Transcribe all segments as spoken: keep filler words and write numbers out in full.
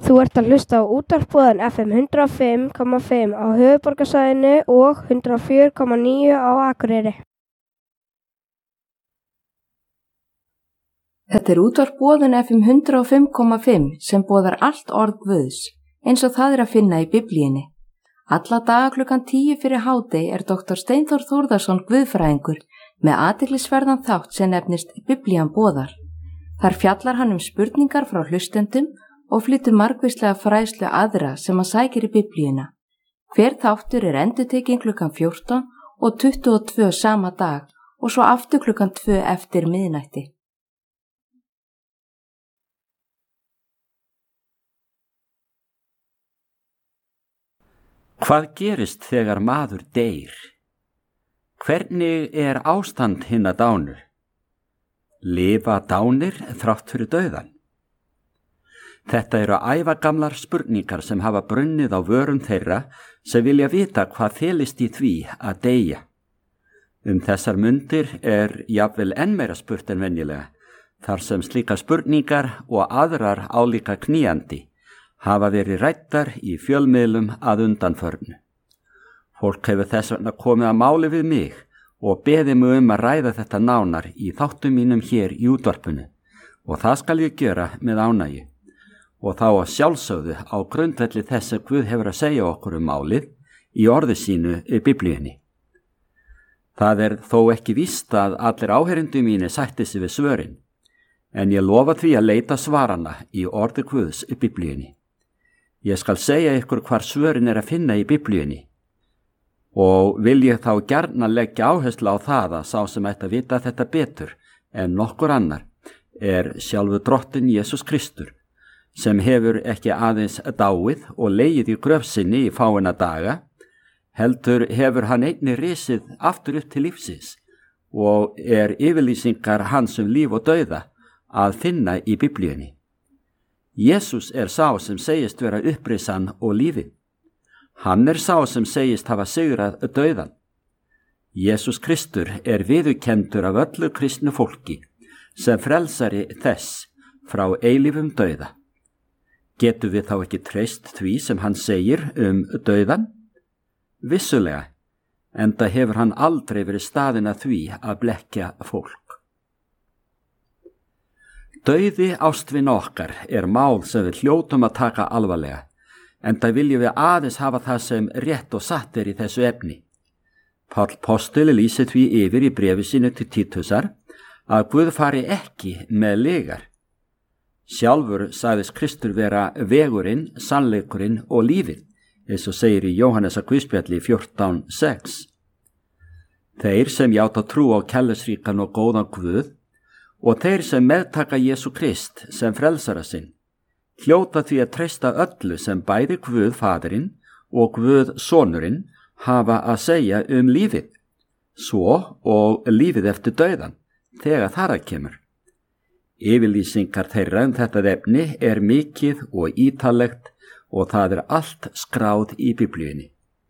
Þú ert að hlusta á útvarpsboðan F M hundrað og fimm komma fimm á höfuðborgarsvæðinu og hundrað og fjögur komma níu á Akureyri. Þetta er útvarpsboðan F M hundrað og fimm komma fimm sem boðar allt orð Guðs, eins og það er að finna í Biblíunni. Alla daga klukkan tíu fyrir hádegi er doktor Steinþór Þórðarson guðfræðingur með athyglisverðan þátt sem nefnist Biblían boðar. Þar fjallar hann um spurningar frá hlustendum og flytur margvíslega fræðslu aðra sem að sækir í Biblíuna. Hver þáttur er endurtekinn klukkan fjórtán og tuttugu og tvö sama dag og svo aftur klukkan tvö eftir miðnætti. Hvað gerist þegar maður deyr? Hvernig er ástand hinna dánur? Lifa dánir þrátt fyrir dauðan? Þetta eru ævagamlar spurningar sem hafa brunnið á vörum þeirra sem vilja vita hvað felist í því að deyja. Um þessar mundir er jafnvel enn meira spurt en venjulega, þar sem slíka spurningar og aðrar álíka knýjandi hafa verið ræddar í fjölmiðlum að undanförnu. Fólk hefur þess vegna komið að máli við mig og beðið mig um að ræða þetta nánar í þáttum mínum hér í útvarpinu og það skal ég gera með ánægju. Og þá að sjálfsögðu á grundvelli þess að Guð hefur að segja okkur um málið í orði sínu í Biblíunni. Það er þó ekki víst að allir áheyrendur mínir sætti sig við svörin, en ég lofa því að leita svarana í orði Guðs í Biblíunni. Ég skal segja ykkur hvar svörin er að finna í Biblíunni og vil ég þá gjarna leggja áherslu á það að sá sem ætti að vita þetta betur en nokkur annar er sjálfur drottinn Jesús Kristur, sem hefur ekki aðeins dáið og legið í gröf sinni í fáeina daga, heldur hefur hann einnig risið aftur upp til lífsins og er yfirlýsingar hans um líf og dauða að finna í Biblíunni. Jesús er sá sem segist vera upprisan og lífið. Hann er sá sem segist hafa sigrað dauðan. Jesús Kristur er viðurkenndur af öllu kristnu fólki sem frelsari þess frá eilífum dauða. Getum við þá ekki treyst því sem hann segir um dauðan? Vissulega, enda hefur hann aldrei verið staðinn að því að blekkja fólk. Dauði ástvin okkar er mál sem við hljótum að taka alvarlega, enda viljum við aðeins hafa það sem rétt og satt er í þessu efni. Páll postuli lýsir því yfir í bréfi sínu til Títusar að Guð fari ekki með legar. Sjálfur sagðist Kristur vera vegurinn, sannleikurinn og lífið, eins og segir í Jóhannesar guðspjalli fjórtán sex. Þeir sem játa trú á kærleiksríkan og góðan Guð og þeir sem meðtaka Jesú Krist sem frelsara sinn, hljóta því að treysta öllu sem bæði Guð Faðirinn og Guð Sonurinn hafa að segja um lífið, svo og lífið eftir dauðan, þegar þar að kemur. Yfirlýsingar þeirra um þetta efni er mikið og ítarlegt og það er allt skráð í Biblíunni.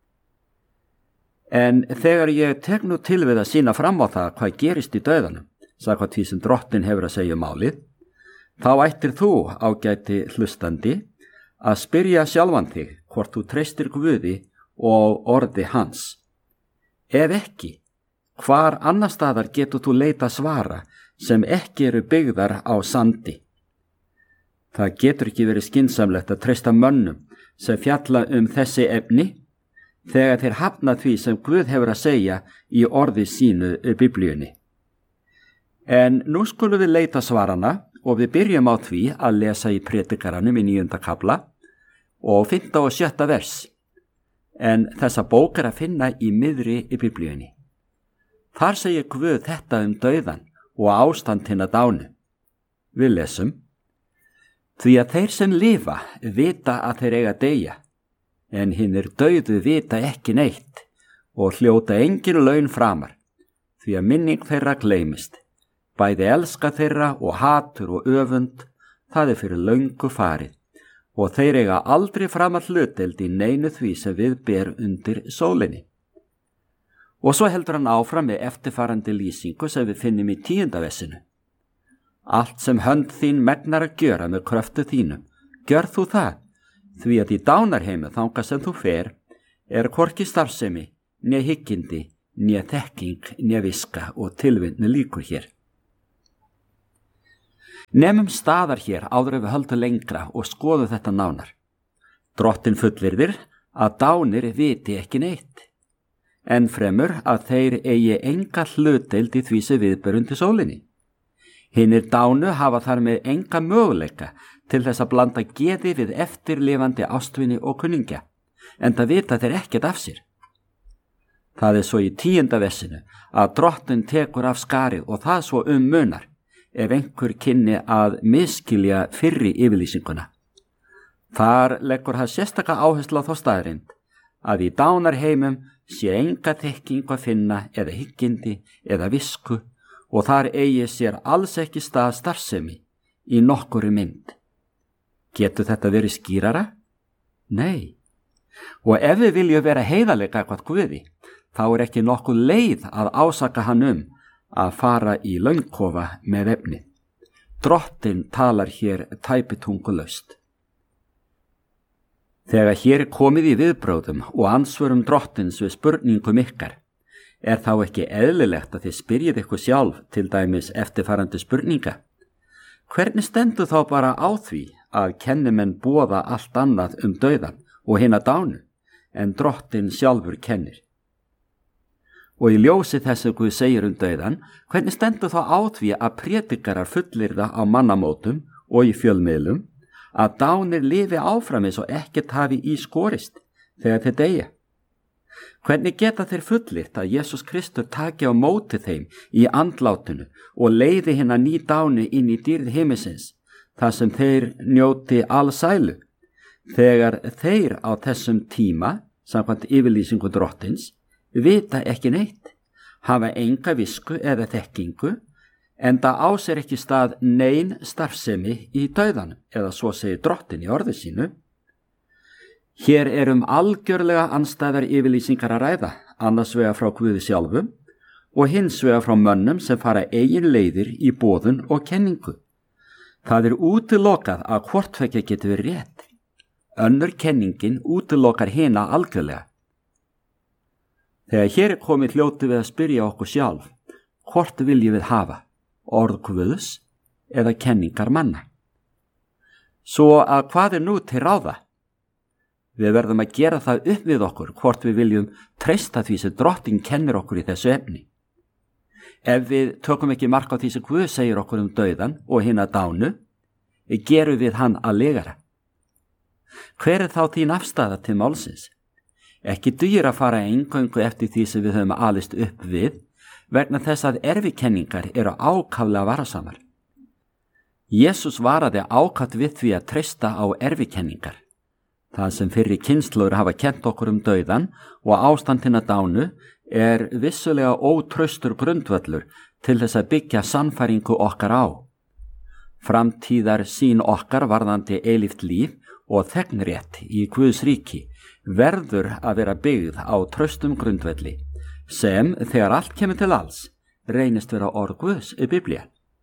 En þegar ég tek nú til við að sýna fram á það hvað gerist í dauðanum, samkvæmt því sem drottinn hefur að segja um málið, þá ættir þú, ágæti hlustandi, að spyrja sjálfan þig hvort þú treystir Guði og orði hans. Ef ekki, hvar annar staðar getur þú leita svara sem ekki eru byggðar á sandi? Það getur ekki verið skynsamlegt að treysta mönnum sem fjalla um þessi efni þegar þeir hafna því sem Guð hefur að segja í orði sínu Biblíunni. En nú skulum við leita svarana og við byrjum á því að lesa í Predikaranum í níunda kafla og fimmta og sjötta vers. En þessa bók er að finna í miðri í Biblíunni. Þar segir Guð þetta um dauðan og ástand hinna dánu. Við lesum: Því að þeir sem lifa vita að þeir eiga að deyja, en hinnir dauðu vita ekki neitt og hljóta engin laun framar, því að minning þeirra gleymist. Bæði elska þeirra og hatur og öfund, það er fyrir löngu farið, og þeir eiga aldrei framar hlutdeild í neinu því sem við ber undir sólinni. Og svo heldur hann áfram með eftirfarandi lýsingu sem við finnum í tíunda vessinu. Allt sem hönd þín megnar að gjöra með kröftu þínum, Gjörð þú það, því að í dánarheimu þangað sem þú fer er hvorki starfsemi, né hyggindi, né þekking, né viska og tilvinni líkur hér. Nemum staðar hér áður ef við höldum lengra og skoðum þetta nánar. Drottinn fullyrðir að dánir viti ekki neitt, en fremur að þeir eigi enga hlutdeild í því sem viðberundi sólinni. Hinnir dánu hafa þar með enga möguleika til þess að blanda geði við eftirlifandi ástvinni og kunningja, en það vita þeir ekkert af sér. Það er svo í tíunda versinu að Drottinn tekur af skarið og það svo um munar ef einhver kynni að miskilja fyrri yfirlýsinguna. Þar leggur það sérstaka áherslu á þá staðrind að í dánarheimum sé enga þekkingu að finna eða hyggindi eða visku og þar eigi sér alls ekki stað starfsemi í nokkuri mynd. Getur þetta verið skýrara? Nei. Og ef við viljum vera heiðarlega gagnvart Guði, þá er ekki nokkuð leið að ásaka hann um að fara í launkofa með efnið. Drottinn talar hér tæpitungulaust. Þegar hér er komið í viðbrögðum og ansvörum Drottins við spurningum ykkar, er þá ekki eðlilegt að þið spyrjið ykkur sjálf til dæmis eftirfarandi spurninga. Hvernig stendur þá bara á því að kennimenn boða allt annað um dauðan og hina dánu, en Drottinn sjálfur kennir? Og í ljósi þess að Guð segir um dauðan, hvernig stendur þá á því að prédikarar fullyrða á mannamótum og í fjölmiðlum að dánir lifi áfram eins og ekkert hafi í skorist þegar þeir deyja? Hvernig geta þeir fullyrt að Jesús Kristur taki á móti þeim í andlátinu og leiði hina ný dánu inn í dýrð himinsins, þar sem þeir njóti allsælu, þegar þeir á þessum tíma, samkvæmt yfirlýsingu Drottins, vita ekki neitt, hafa enga visku eða þekkingu, en það á sér ekki stað nein starfsemi í dauðanum, eða svo segir Drottinn í orði sínu. Hér er um algjörlega andstæðar yfirlýsingar að ræða, annars vegar frá Guði sjálfum og hins vegar frá mönnum sem fara eigin leiðir í boðun og kenningu. Það er útilokað að hvort tveggja getur verið rétt. Önnur kenningin útilokar hina algjörlega. Þegar hér er komið hljóti við að spyrja okkur sjálf, hvort viljum við hafa, orð Guðs eða kenningar manna? Svo að hvað er nú til ráða? Við verðum að gera það upp við okkur hvort við viljum treysta því sem Drottinn kennir okkur í þessu efni. Ef við tökum ekki mark á því sem Guð segir okkur um dauðan og hina dánu, gerum við hann að legara. Hver er þá þín afstaða til málsins? Ekki dugir að fara eingöngu eftir því sem við höfum alist upp við, vegna þess að erfikenningar eru ákaflega varasamar. Jesús varaði ákaft við því að treysta á erfikenningar. Það sem fyrri kynslóður hafa kennt okkur um dauðan og ástandina dánu er vissulega ótraustur grundvöllur til þess að byggja sannfæringu okkar á. Framtíðar sín okkar varðandi eilíft líf og þegnrétt í Guðs ríki verður að vera byggð á traustum grundvelli sem, þegar allt kemur til alls, reynist vera orð Guðs í Biblíu.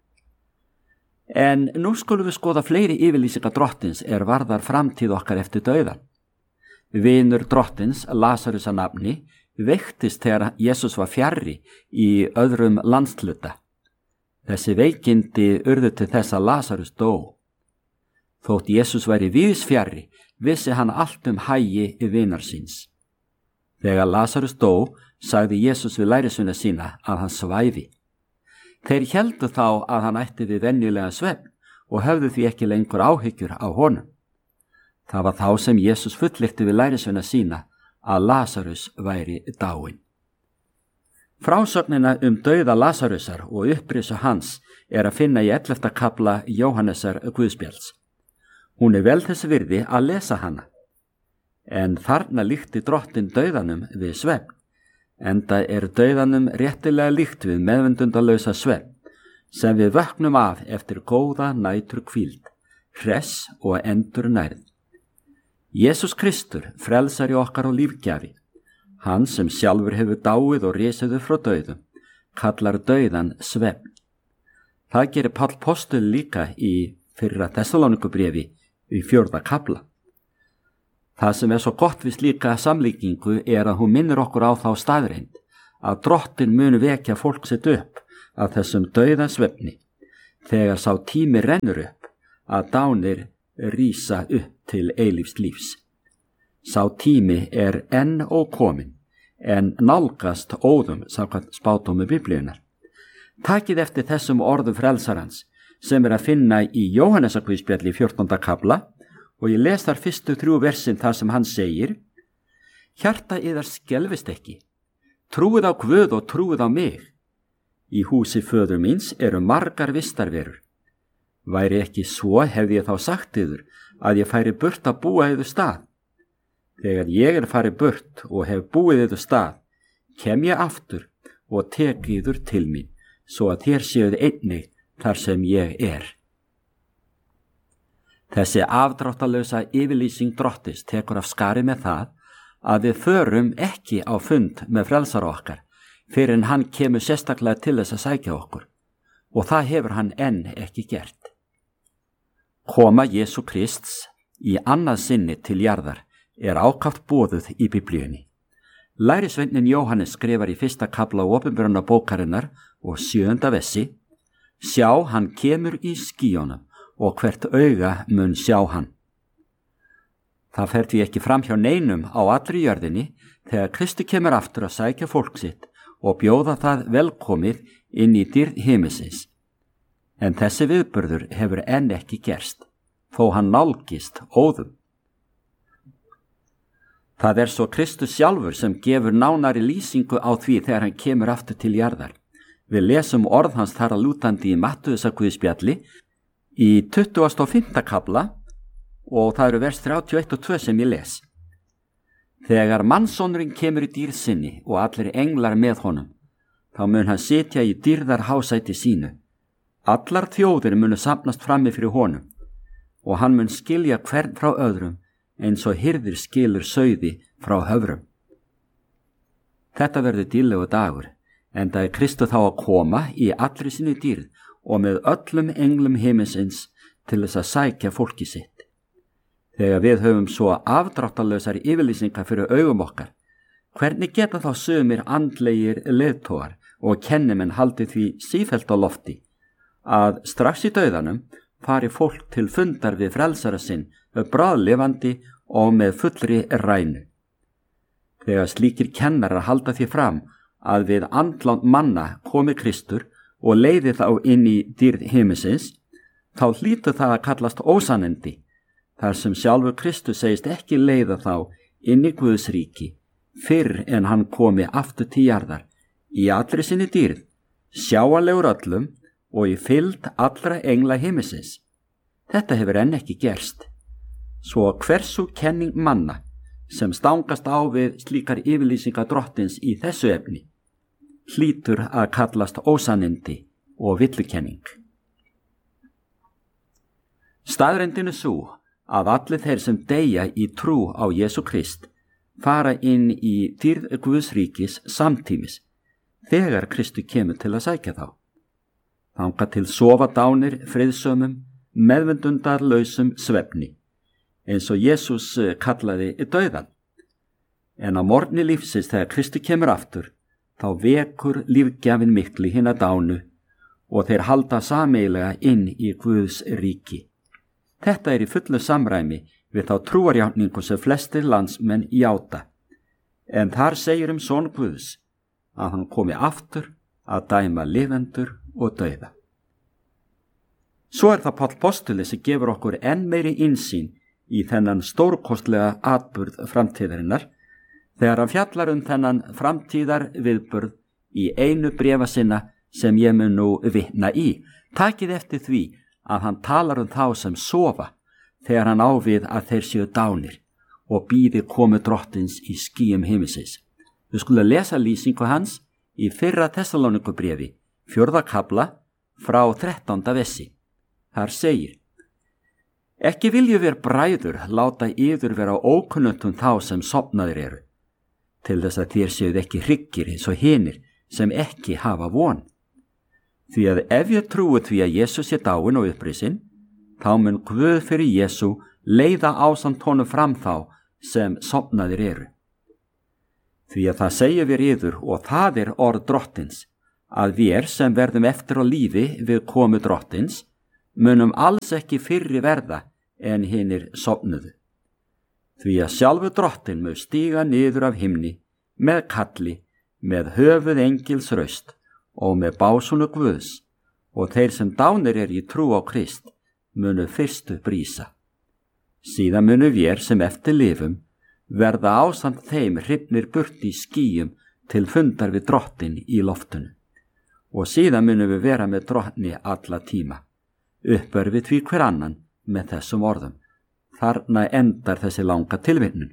En nú skulum við skoða fleiri yfirlýsingar Drottins er varðar framtíð okkar eftir dauðan. Vinur Drottins, Lasarus að nafni, veiktist þegar Jesús var fjarri í öðrum landshluta. Þessi veikindi urðu til þess að Lasarus dó. Þótt Jesús væri víðs fjarri, vissi hann allt um hagi vinar síns. Þegar Lasarus dó, sagði Jesús við lærisveina sína að hann svæfi. Þeir héldu þá að hann ætti við venjulega svefn og höfðu því ekki lengur áhyggjur á honum. Það var þá sem Jesús fullyrti við lærisveina sína að Lasarus væri dáinn. Frásögnina um dauða Lasarusar og upprisu hans er að finna í ellefta kafla Jóhannesar Guðspjalls. Hún er vel þess virði að lesa hana. En þarna líkti Drottinn dauðanum við svefn. Enda er dauðanum réttilega líkt við meðvendundalausa svefn sem við vöknum af eftir góða nætur hvíld, hress og endur nærð. Jesús Kristur, frelsari okkar og lífgjafi, hann sem sjálfur hefur dáið og risið frá dauðum, kallar dauðan svefn. Það gerir Páll postul líka í fyrra Þessalónikubréfi í fjórða kafla. Það sem er svo gott við slíka samlíkingu er að hún minnir okkur á þá staðreind að drottin muni vekja fólk sitt upp af þessum dauða svefni þegar sá tími rennur upp að dánir rísa upp til eilífs lífs. Sá tími er enn ókomin en nálgast óðum samkvæmt spádómi Biblíunnar. Takið eftir þessum orðum frelsarans sem er að finna í Jóhannesarguðspjalli í fjórtánda kafla og ég les þar fyrstu þrjú versin þar sem hann segir: Hjarta yðar skelfist ekki, trúið á Guð og trúið á mig. Í húsi föður míns eru margar vistarverur. Væri ekki svo hefði ég þá sagt yður að ég færi burt að búa yður stað. Þegar ég er farið burt og hef búið yður stað, kem ég aftur og tek yður til mín, svo að þér séuð einnig þar sem ég er. Þessi afdráttalausa yfirlýsing Drottins tekur af skari með það að við förum ekki á fund með frelsara okkar fyrir en hann kemur sérstaklega til þess að sækja okkur, og það hefur hann enn ekki gert. Koma Jesú Krists í annað sinni til jarðar er ákaft boðuð í Biblíunni. Lærisveinin Jóhannes skrifar í fyrsta kafla opinberana bókarinnar og sjöunda vessi: Sjá, hann kemur í skýjónum og hvert auga mun sjá hann. Það fer því ekki fram hjá neinum á allri jörðinni þegar Kristi kemur aftur að sækja fólk sitt og bjóða það velkomið inn í dýrð himinsins. En þessi viðburður hefur enn ekki gerst, þó hann nálgist óðum. Það er svo Kristus sjálfur sem gefur nánari lýsingu á því þegar hann kemur aftur til jarðar. Við lesum orð hans þar að lútandi í Mattheusarguðspjalli í tuttugasta og fimmta kafla og það eru vers þrjátíu og eitt og tvö sem ég les. Þegar mannssonurinn kemur í dýrð sinni og allir englar með honum, þá mun hann sitja í dýrðar hásæti sínu. Allar þjóðir munu safnast frammi fyrir honum og hann mun skilja hvern frá öðrum eins og hirðir skilur sauði frá höfrum. Þetta verður dýrlegu dagur, enda er Kristur þá að koma í allri sinni dýrð og með öllum englum himinsins til þess að sækja fólki sitt. Þegar við höfum svo afdráttarlausar yfirlýsingar fyrir augum okkar, hvernig geta þá sumir andlegir leiðtogar og kennimenn haldið því sífellt á lofti að strax í dauðanum fari fólk til fundar við frelsara sinn bráðlifandi og með fullri rænu. Þegar slíkir kennarar halda því fram að við andlátt manna komi Kristur og leiði þá inn í dýrð himinsins, þá hlýtur það að kallast ósannindi, þar sem sjálfur Kristus segist ekki leiða þá inn í Guðs ríki fyrr en hann komi aftur til jarðar í allri sinni dýrð, sjáanlegur öllum og í fylgd allra engla himinsins. Þetta hefur enn ekki gerst. Svo hversu kenning manna sem stangast á við slíkar yfirlýsingar Drottins í þessu efni hlýtur að kallast ósannindi og villukenning. Staðreyndin er sú að allir þeir sem deyja í trú á Jesú Krist fara inn í dýrð Guðs ríkis samtímis þegar Kristur kemur til að sækja þá. Þangað til sofa dánir friðsömum, meðvendundarlausum svefni, eins og Jesús kallaði dauðan. En á morgni lífsins þegar Kristur kemur aftur, þá vekur lífgjafinn mikli hina dánu og þeir halda sameiginlega inn í Guðs ríki. Þetta er í fullu samræmi við þá trúarjátningu sem flestir landsmenn játa, en þar segir um son Guðs að hann komi aftur að dæma lifendur og dauða. Svo er það Páll postuli sem gefur okkur enn meiri innsýn í þennan stórkostlega atburð framtíðarinnar, þegar hann fjallar um þennan framtíðar viðburð í einu bréfa sinna sem ég mun nú vitna í. Takið eftir því að hann talar um þá sem sofa þegar hann á við að þeir séu dánir og bíði komu Drottins í skýjum himinsins. Við skulum lesa lýsingu hans í fyrra Tessalónikubréfi, fjórða kafla frá þrettánda vessi. Þar segir: Ekki vilju ver bræður láta yður vera ókunnugum þá sem sofnaðir eru, til þess að þér séuð ekki hryggir eins og hinir sem ekki hafa von. Því að ef ég trúi því að Jesús sé dáinn og upprisinn, þá mun Guð fyrir Jesú leiða ásamt honum fram þá sem sofnaðir eru. Því að það segir við yður, og það er orð drottins, að við sem verðum eftir á lífi við komu drottins, munum alls ekki fyrri verða en hinir sofnuðu. Því að sjálfu drottin mun stíga niður af himni með kalli, með höfuð engils raust og með básunu Guðs, og þeir sem dánir er í trú á Krist munu fyrstu brísa. Síðan munu við sem eftir lifum verða ásamt þeim hrifnir burt í skýjum til fundar við drottin í loftinu. Og síðan munum við vera með drottni alla tíma, uppörfið því hver annan með þessum orðum. Þarna endar þessi langa tilvinnun.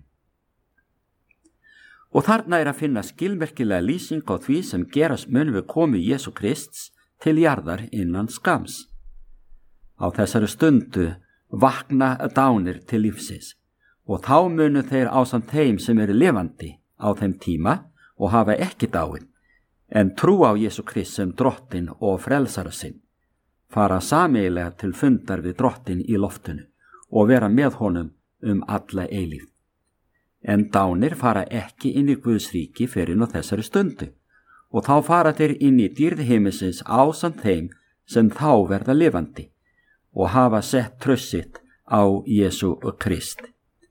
Og þarna er að finna skilmerkilega lýsing á því sem gerast mun við komu Jesú Krists til jarðar innan skams. Á þessari stundu vakna dánir til lífsins, og þá munu þeir ásamt þeim sem eru lifandi á þeim tíma og hafa ekki dáið, en trú á Jesú Krist sem drottin og frelsara sinn, fara sameiginlega til fundar við drottin í loftinu og vera með honum um alla eilífð. En dánir fara ekki inn í Guðs ríki fyrir á þessari stundu, og þá fara þeir inn í dýrð himinsins ásamt þeim sem þá verða lifandi og hafa sett traust sitt á Jesú Krist.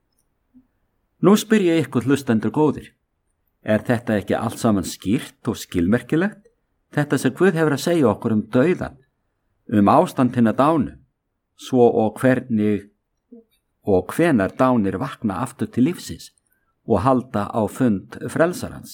Nú spyr ég ykkur hlustendur góðir, er þetta ekki allt saman skýrt og skilmerkilegt, þetta sem Guð hefur að segja okkur um dauðan, um ástand hinna dánu, svo og hvernig og hvenar dánir vakna aftur til lífsins og halda á fund frelsarans.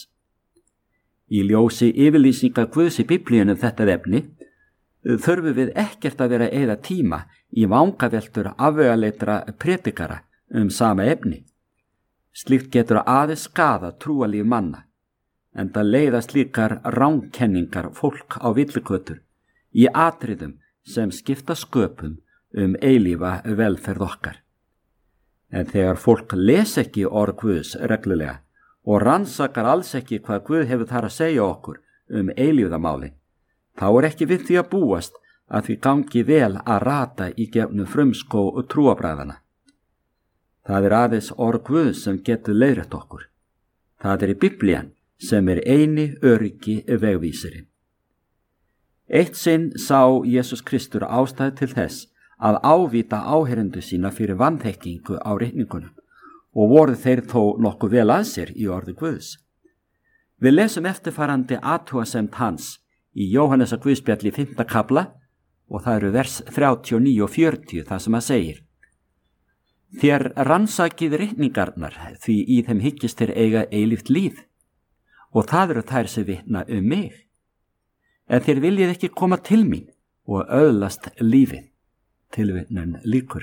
Í ljósi yfirlýsingar Guðs í Biblíunni um þetta efni þurfum við ekkert að vera eða tíma í vangaveltur afveigaleitra predikara um sama efni. Slíkt getur aðeins skaða trúalíf manna, en það leiða slíkar rangkenningar fólk á villigötur í atriðum sem skipta sköpum um eilífa velferð okkar. En þegar fólk les ekki orð Guðs reglulega og rannsakar alls ekki hvað Guð hefur þar að segja okkur um eilífðamálin, þá er ekki við því að búast að því gangi vel að rata í gefnum frumskó og trúabræðana. Það er aðeins orð Guðs sem getur leiðrétt okkur. Það er í Biblían sem er eini öryggi vegvísirinn. Eitt sinn sá Jesús Kristur ástæðu til þess að ávíta áheyrendur sína fyrir vanþekkingu á ritningunum, og voru þeir þó nokkuð vel að sér í orði Guðs. Við lesum eftirfarandi athugasemd hans í Jóhannesar Guðspjalli fimmta kafla, og það eru vers þrjátíu og níu og fjörutíu það sem að segir: Þér rannsakið ritningarnar, því í þeim hyggist þér eiga eilíft líf, og það eru þær sem vitna um mig. En þér viljið ekki koma til mín og öðlast lífið. Tilvitnun lýkur.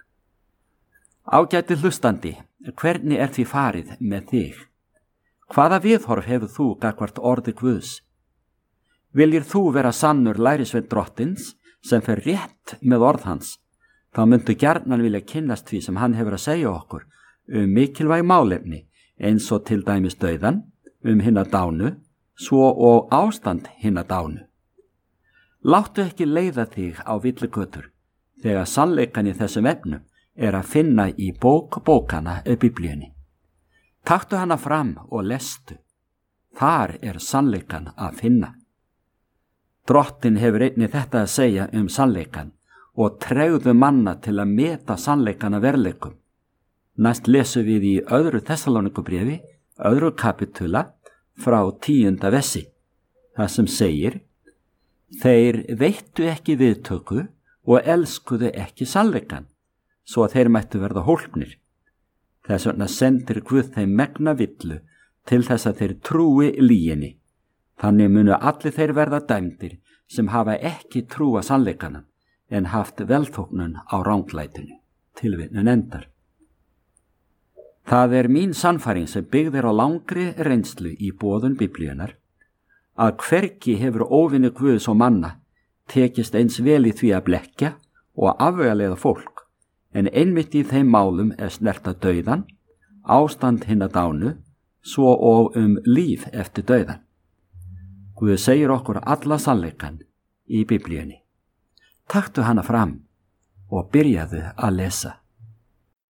Ágæti hlustandi, hvernig er því farið með þig? Hvaða viðhorf hefur þú gagnvart orði Guðs? Viljir þú vera sannur lærisveinn drottins sem fer rétt með orð hans, þá myndu gjarnan vilja kynnast því sem hann hefur að segja okkur um mikilvæg málefni eins og til dæmis dauðan, um hinna dánu, svo og ástand hinna dánu. Láttu ekki leiða þig á villigötur, þegar sannleikan í þessum efnum er að finna í bók bókana Biblíunni. Taktu hana fram og lestu. Þar er sannleikan að finna. Drottin hefur einnig þetta að segja um sannleikan og tregðu manna til að meta sannleikana verleikum. Næst lesum við í öðru Tessalónikubréfi, öðru kapitula frá tíunda vessi, það sem segir: Þeir veittu ekki viðtöku og elskuðu ekki sannleikan, svo að þeir mættu verða hólpnir. Þess vegna sendir Guð þeim megna villu til þess að þeir trúi lyginni. Þannig munu allir þeir verða dæmdir sem hafa ekki trúa sannleikanum en haft velþóknun á ranglætinu. Tilvitnun endar. Það er mín sannfæring sem byggðir á langri reynslu í boðun Biblíunar að hvergi hefur óvinni Guðs og manna tekist eins vel í því að blekkja og afvegaleiða fólk, en einmitt í þeim málum er snerta dauðan, ástand hinna dánu, svo og um líf eftir dauðan. Guð segir okkur alla sannleikan í Biblíunni. Taktu hana fram og byrjaðu að lesa.